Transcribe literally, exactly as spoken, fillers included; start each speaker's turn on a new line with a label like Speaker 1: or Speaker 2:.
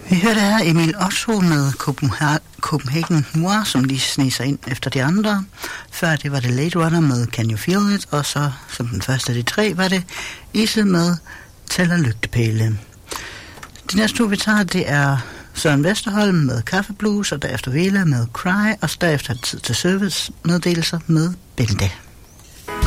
Speaker 1: Vi hørte her Emil Otto med Copenhagen Noir, som lige sneg sig ind efter de andre. Før det var det Late Runner med Can You Feel It, og så som den første af de tre var det Isel med Tæller Lygtepæle. De næste to vi tager, det er Søren Vesterholm med Kaffeblues, og derefter Vela med Cry, og derefter tid til servicemeddelelser med Bente.